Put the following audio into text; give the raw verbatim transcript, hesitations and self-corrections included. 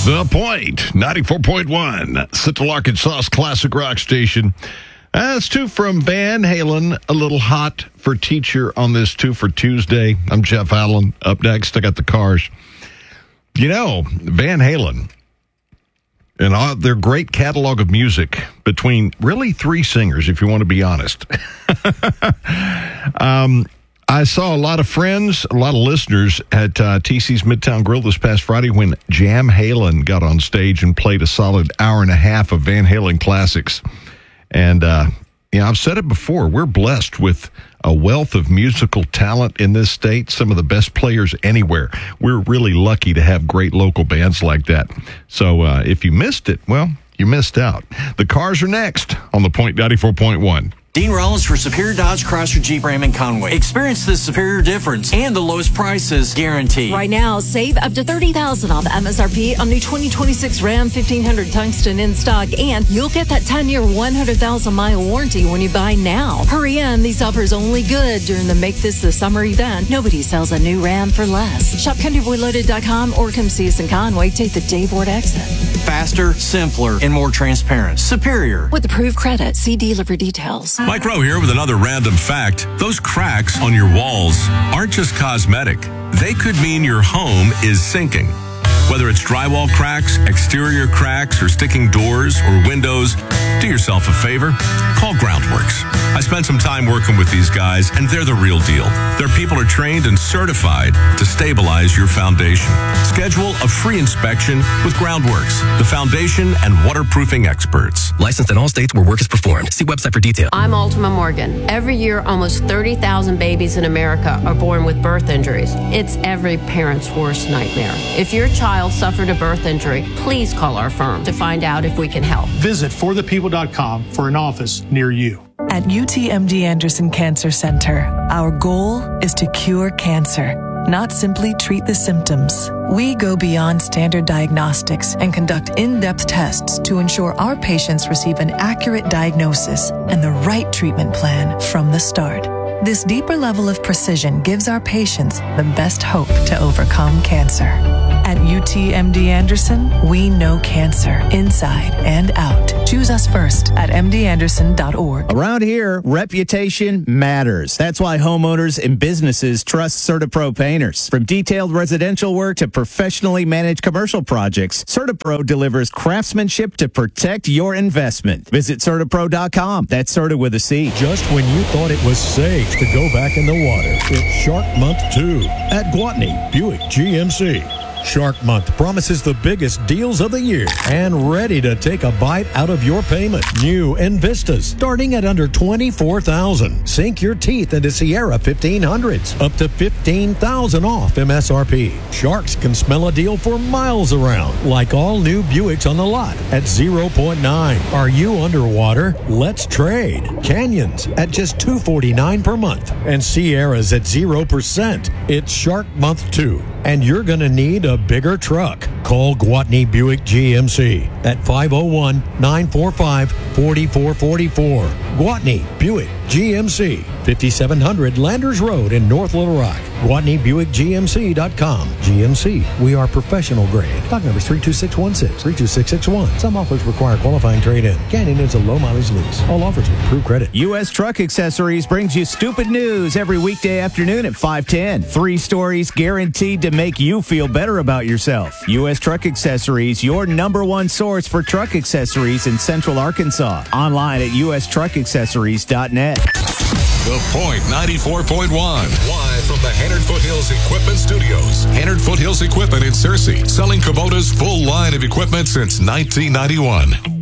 The Point, ninety-four point one, Central Arkansas's classic rock station. That's two from Van Halen, A Little Hot for Teacher on this Two for Tuesday. I'm Jeff Allen. Up next, I got the Cars. You know, Van Halen and all their great catalog of music between really three singers, if you want to be honest. um, I saw a lot of friends, a lot of listeners at uh, T C's Midtown Grill this past Friday when Jam Halen got on stage and played a solid hour and a half of Van Halen classics. And, uh, you know, I've said it before, we're blessed with a wealth of musical talent in this state, some of the best players anywhere. We're really lucky to have great local bands like that. So uh, if you missed it, well, you missed out. The Cars are next on The Point ninety-four point one. Dean Rollins for Superior Dodge Chrysler Jeep Ram in Conway. Experience the superior difference and the lowest prices guaranteed. Right now, save up to thirty thousand dollars off M S R P on new twenty twenty-six Ram fifteen hundred Tungsten in stock, and you'll get that ten-year, one hundred thousand mile warranty when you buy now. Hurry in. These offers only good during the Make This the Summer event. Nobody sells a new Ram for less. Shop country boy loaded dot com or come see us in Conway. Take the Dave Ward exit. Faster, simpler, and more transparent. Superior. With approved credit, see dealer for details. Mike Rowe here with another random fact. Those cracks on your walls aren't just cosmetic. They could mean your home is sinking. Whether it's drywall cracks, exterior cracks, or sticking doors or windows, do yourself a favor. Call Groundworks. I spent some time working with these guys, and they're the real deal. Their people are trained and certified to stabilize your foundation. Schedule a free inspection with Groundworks, the foundation and waterproofing experts. Licensed in all states where work is performed. See website for detail. I'm Ultima Morgan. Every year, almost thirty thousand babies in America are born with birth injuries. It's every parent's worst nightmare. If your child suffered a birth injury, please call our firm to find out if we can help. Visit for the people dot com for an office near you. At U T M D Anderson Cancer Center, our goal is to cure cancer, not simply treat the symptoms. We go beyond standard diagnostics and conduct in-depth tests to ensure our patients receive an accurate diagnosis and the right treatment plan from the start. This deeper level of precision gives our patients the best hope to overcome cancer. At U T M D Anderson, we know cancer inside and out. Choose us first at m d anderson dot org. Around here, reputation matters. That's why homeowners and businesses trust CertaPro painters. From detailed residential work to professionally managed commercial projects, CertaPro delivers craftsmanship to protect your investment. Visit Certa Pro dot com. That's Certa with a C. Just when you thought it was safe to go back in the water, it's Shark Month two at Gwatney Buick G M C. Shark Month promises the biggest deals of the year and ready to take a bite out of your payment. New Invistas starting at under twenty-four thousand dollars. Sink your teeth into Sierra fifteen hundreds, up to fifteen thousand dollars off M S R P. Sharks can smell a deal for miles around, like all new Buicks on the lot at zero point nine. Are you underwater? Let's trade. Canyons at just two hundred forty-nine dollars per month and Sierras at zero percent. It's Shark Month two, and you're going to need a bigger truck. Call Gwatney Buick G M C at five oh one, nine four five, four four four four. Gwatney Buick G M C, fifty-seven hundred Landers Road in North Little Rock. Gwatney Buick G M C dot com. G M C, we are professional grade. Stock number three two six one six, three two six six one. Some offers require qualifying trade-in. Canyon is a low mileage lease. All offers with approved credit. U S Truck Accessories brings you stupid news every weekday afternoon at five ten. Three stories guaranteed to make you feel better about yourself. U S Truck Accessories, your number one source for truck accessories in Central Arkansas. Online at U S truck accessories dot net. The Point ninety-four point one. Live from the Hannard Foothills Equipment Studios. Hannard Foothills Equipment in Searcy, selling Kubota's full line of equipment since nineteen ninety-one.